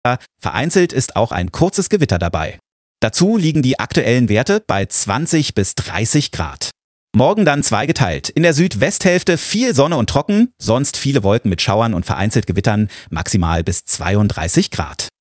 Vereinzelt ist auch ein kurzes Gewitter dabei. Dazu liegen die aktuellen Werte bei 20 bis 30 Grad. Morgen dann zweigeteilt. In der Südwesthälfte viel Sonne und trocken, sonst viele Wolken mit Schauern und vereinzelt Gewittern, maximal bis 32 Grad.